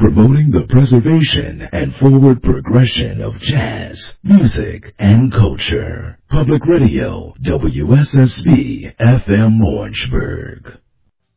promoting the preservation and forward progression of jazz, music, and culture. Public Radio, WSSB FM Orangeburg.